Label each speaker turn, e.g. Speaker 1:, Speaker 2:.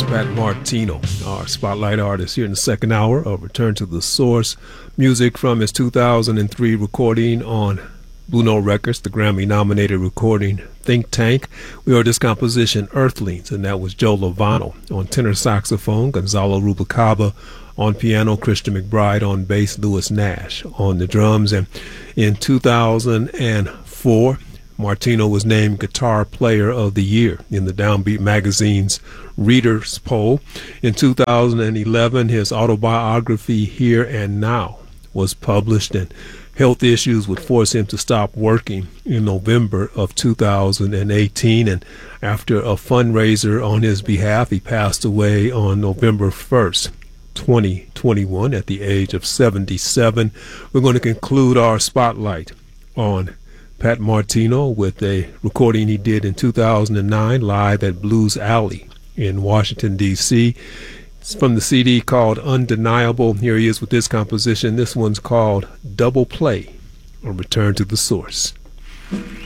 Speaker 1: Pat Martino, our spotlight artist, here in the second hour of Return to the Source. Music from his 2003 recording on Blue Note Records, the Grammy-nominated recording Think Tank. We heard this composition, Earthlings, and that was Joe Lovano. On tenor saxophone, Gonzalo Rubalcaba. On piano, Christian McBride. On bass, Lewis Nash. On the drums. And in 2004, Martino was named Guitar Player of the Year in the Downbeat magazine's Readers Poll. In 2011, his autobiography, Here and Now, was published, and health issues would force him to stop working in November of 2018. And after a fundraiser on his behalf, he passed away on November 1st, 2021, at the age of 77. We're going to conclude our spotlight on Pat Martino with a recording he did in 2009 live at Blues Alley in Washington, D.C. It's from the CD called Undeniable. Here he is with this composition. This one's called Double Play, or Return to the Source.